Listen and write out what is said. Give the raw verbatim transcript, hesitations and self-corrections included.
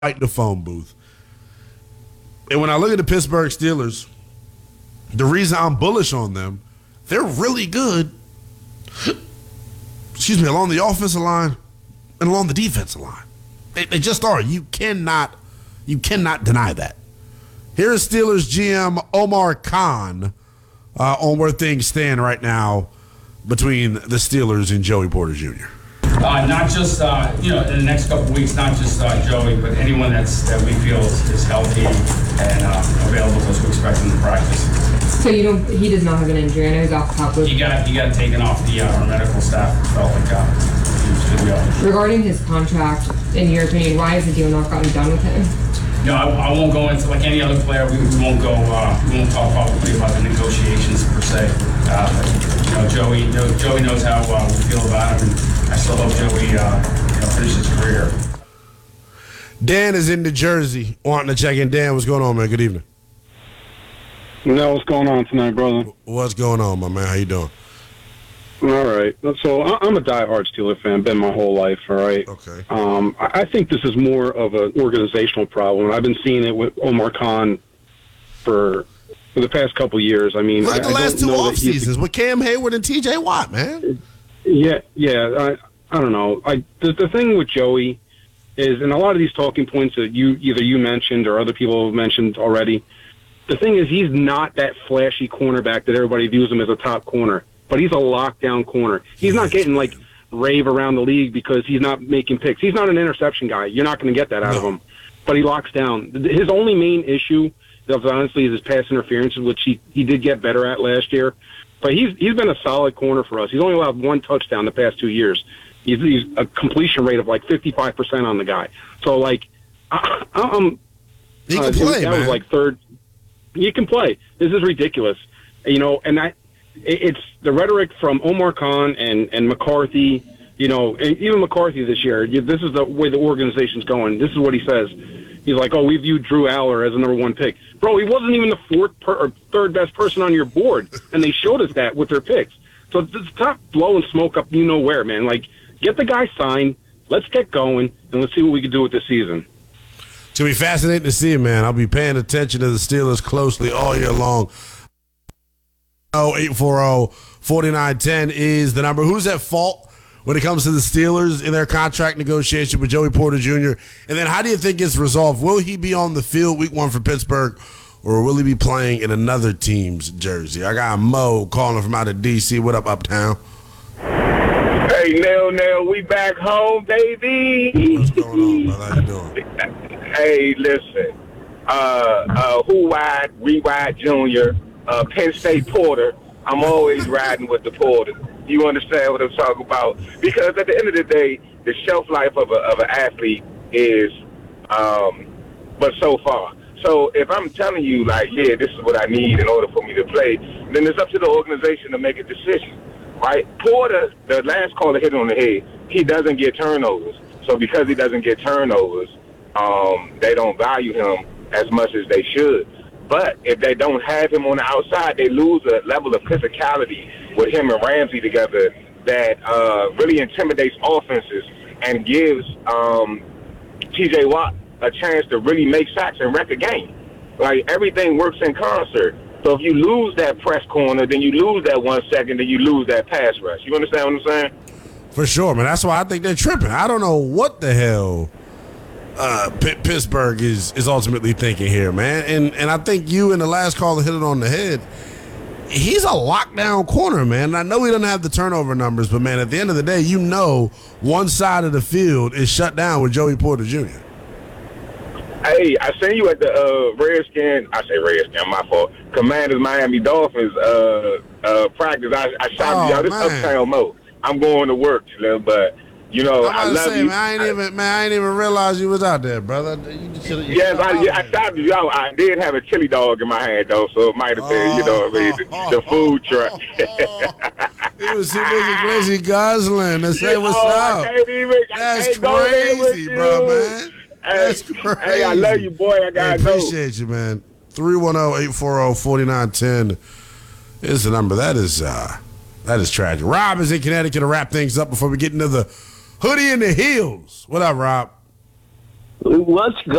Like the phone booth. And when I look at the Pittsburgh Steelers, the reason I'm bullish on them, they're really good, excuse me, along the offensive line and along the defensive line. They, they just are. You cannot, you cannot deny that. Here is Steelers G M Omar Khan uh, on where things stand right now between the Steelers and Joey Porter Junior Uh, not just, uh, you know, in the next couple of weeks, not just uh, Joey, but anyone that's that we feel is, is healthy and uh, available as we expect him to practice. So you don't, he does not have an injury. I know he's off top. He got he got taken off the uh, our medical staff. Felt like uh, he was good to go. Regarding his contract, in your opinion, why has the deal not gotten done with him? No, I, I won't go into, like any other player, we, we won't go, uh, we won't talk publicly about the negotiations per se. Uh, but, you know, Joey, you know, Joey knows how uh, we feel about him, and I still hope Joey, uh, you know, finishes his career. Dan is in New Jersey, wanting to check in. Dan, what's going on, man? Good evening. No, what's going on tonight, brother? What's going on, my man? How you doing? All right. So I- I'm a diehard Steeler fan, been my whole life, all right? Okay. Um, I-, I think this is more of an organizational problem. I've been seeing it with Omar Khan for for the past couple of years. I mean, Look at I, the I last don't two know off that he's- seasons with Cam Hayward and T J Watt, man. Yeah, yeah. I, I don't know. I the, the thing with Joey is, and a lot of these talking points that you either you mentioned or other people have mentioned already, the thing is he's not that flashy cornerback that everybody views him as a top corner, but he's a lockdown corner. He's not getting like rave around the league because he's not making picks. He's not an interception guy. You're not going to get that out no. of him. But he locks down. His only main issue, honestly, is his pass interferences, which he, he did get better at last year. But he's he's been a solid corner for us. He's only allowed one touchdown the past two years. He's, he's a completion rate of like fifty-five percent on the guy. So, like, I, I'm... He can uh, play, that man. was like third... He can play. This is ridiculous. You know, and that... It's the rhetoric from Omar Khan and, and McCarthy, you know, and even McCarthy this year. This is the way the organization's going. This is what he says. He's like, oh, we view Drew Aller as a number one pick. Bro, he wasn't even the fourth per, or third best person on your board, and they showed us that with their picks. So stop blowing smoke up you know where, man. Like, get the guy signed. Let's get going, and let's see what we can do with this season. It's going to be fascinating to see, man. I'll be paying attention to the Steelers closely all year long. Oh, eight four zero, four nine one zero is the number. Who's at fault when it comes to the Steelers in their contract negotiation with Joey Porter Junior? And then how do you think it's resolved? Will he be on the field week one for Pittsburgh, or will he be playing in another team's jersey? I got Mo calling from out of D C. What up, Uptown? Hey, Nail Nail, we back home, baby. What's going on, brother? How you doing? Hey, listen. Uh, uh, Who Wide, Rewide Junior, uh, Penn State Porter. I'm always riding with the Porter. You understand what I'm talking about? Because at the end of the day, the shelf life of a of an athlete is, um, but so far. So if I'm telling you, like, yeah, this is what I need in order for me to play, then it's up to the organization to make a decision, right? Porter, the last caller hit on the head. He doesn't get turnovers. So because he doesn't get turnovers, um, they don't value him as much as they should. But if they don't have him on the outside, they lose a level of physicality with him and Ramsey together that uh, really intimidates offenses and gives um, T J Watt a chance to really make sacks and wreck a game. Like, everything works in concert. So if you lose that press corner, then you lose that one second, then you lose that pass rush. You understand what I'm saying? For sure, man. That's why I think they're tripping. I don't know what the hell uh, P- Pittsburgh is is ultimately thinking here, man. And and I think you and the last caller hit it on the head. He's a lockdown corner, man. And I know he doesn't have the turnover numbers, but, man, at the end of the day, you know one side of the field is shut down with Joey Porter Junior Hey, I seen you at the uh, Redskin. I say Redskin, my fault. Commanders Miami Dolphins uh, uh, practice. I, I shot Oh, you out. This man. Uptown Mo. I'm going to work, but you know I I'm about to love say, you. man, I ain't even, man, I ain't even realize you was out there, brother. You just should've- you Yes, should've I, out yeah, I there. shot you out. I did have a chili dog in my hand though, so it might have been, you know, what I mean, the, the food truck. He was too busy, busy guzzling to say what's Oh, up. I can't even, I That's can't go there with crazy, you. bro, man. Hey, That's crazy. hey, I love you, boy. I gotta hey, go. appreciate you, man. three one zero, eight four zero, four nine one zero is the number. That is uh, that is tragic. Rob is in Connecticut to wrap things up before we get into the hoodie and the heels. What up, Rob? What's